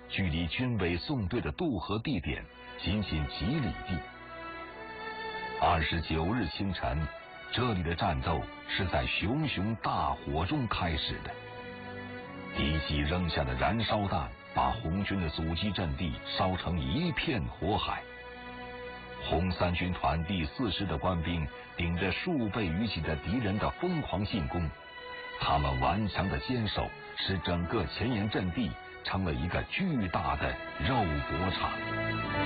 距离军委送队的渡河地点仅几里地。29日清晨，这里的战斗是在熊熊大火中开始的。敌机扔下的燃烧弹把红军的阻击阵地烧成一片火海。红三军团第4师的官兵顶着数倍于己的敌人的疯狂进攻，他们顽强的坚守，使整个前沿阵地成了一个巨大的肉搏场。